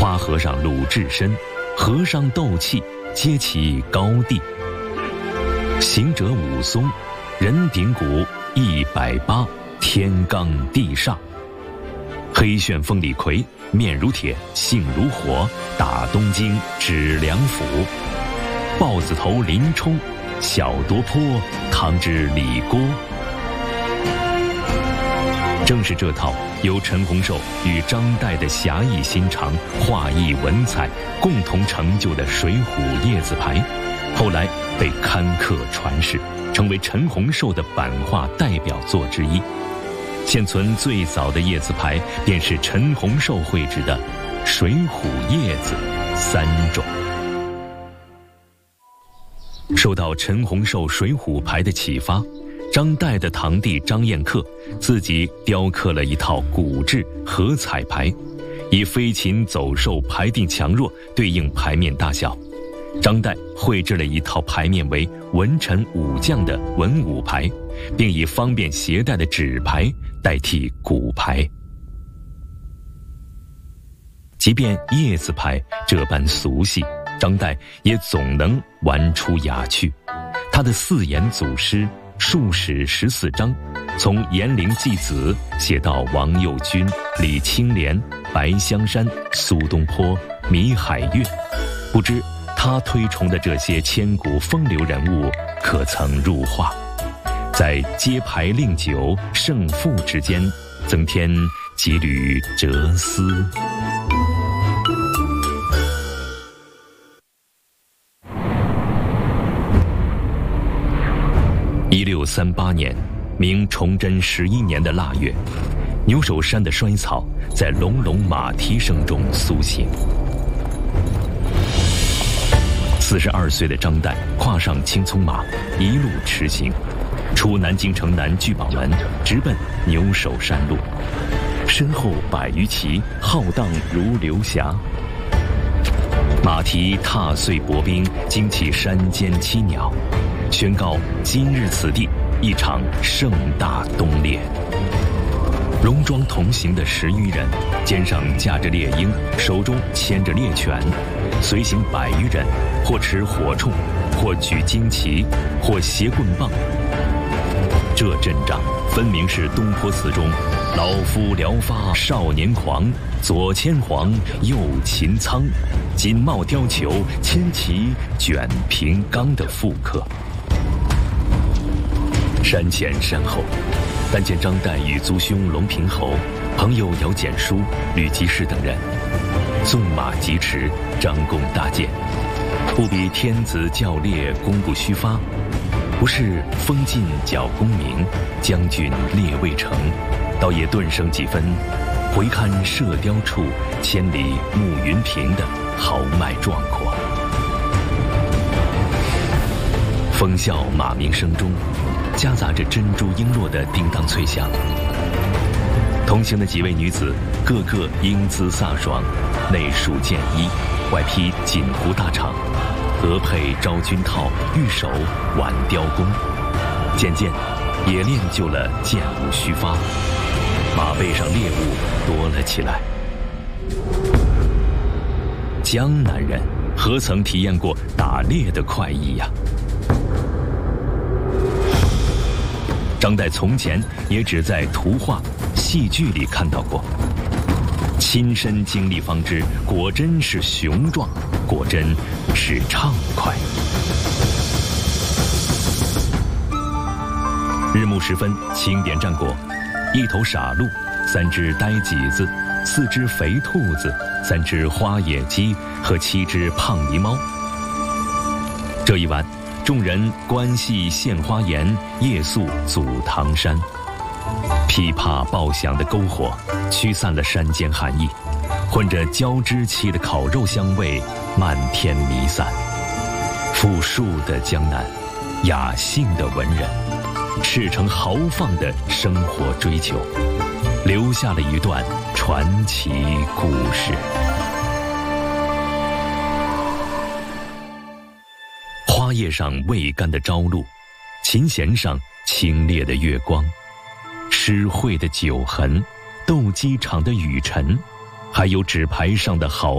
花和尚鲁智深，和尚斗气，皆其高地。行者武松，人顶鼓180，天罡地煞。黑旋风李逵，面如铁，性如火，打东京，指梁府。豹子头林冲，小夺坡，唐之李郭。正是这套由陈洪寿与张岱的侠义心肠、画意文采共同成就的《水浒叶子牌，后来被刊刻传世，成为陈洪寿的版画代表作之一。现存最早的叶子牌便是陈洪寿绘制的《水浒叶子3种》。受到陈洪寿水浒牌的启发，张岱的堂弟张彦克自己雕刻了一套古制合彩牌，以飞禽走兽牌定强弱对应牌面大小。张岱绘制了一套牌面为文臣武将的文武牌，并以方便携带的纸牌代替骨牌。即便叶子牌这般俗细，张岱也总能玩出雅趣。他的4言组诗数史14章，从严陵季子写到王右军、李青莲、白香山、苏东坡、米海月，不知他推崇的这些千古风流人物可曾入画，在揭牌令酒胜负之间增添几缕哲思。1638年，明崇祯11年的腊月，牛首山的衰草在隆隆马蹄声中苏醒。42岁的张岱跨上青葱马，一路驰行，出南京城南聚宝门，直奔牛首山路。身后100余骑，浩荡如流霞。马蹄踏碎薄冰，惊起山间栖鸟，宣告今日此地一场盛大冬猎。戎装同行的10余人，肩上架着猎鹰，手中牵着猎犬，随行100余人，或持火铳，或举旌旗，或携棍棒。这阵仗分明是东坡词中“老夫聊发少年狂，左牵黄，右擎苍，锦帽貂裘，牵旗卷平冈”的复刻。山前山后，但见张岱与族兄龙平侯、朋友姚简书、吕吉士等人纵马疾驰，张弓搭箭，不比天子教猎，弓不虚发，不是风尽角功名，将军猎未成，倒也顿生几分回看射雕处，千里暮云平的豪迈壮阔。风啸马鸣声中，夹杂着珍珠璎珞的叮当脆响。同行的几位女子个个英姿飒爽，内束剑衣，外披锦湖大氅，额佩昭君套，玉手挽雕弓，渐渐也练就了箭无虚发，马背上猎物多了起来。江南人何曾体验过打猎的快意呀？张岱从前也只在图画、戏剧里看到过，亲身经历方知，果真是雄壮，果真是畅快。日暮时分，清点战果：1头傻鹿，3只呆麂子，4只肥兔子，3只花野鸡和7只胖狸猫。这一晚，众人观戏献花颜，夜宿祖堂山。噼啪爆响的篝火驱散了山间寒意，混着交织期的烤肉香味漫天弥散。富庶的江南，雅兴的文人，赤诚豪放的生活追求，留下了一段传奇故事。花叶上未干的朝露，琴弦上清冽的月光，诗会的酒痕，斗鸡场的雨尘，还有纸牌上的好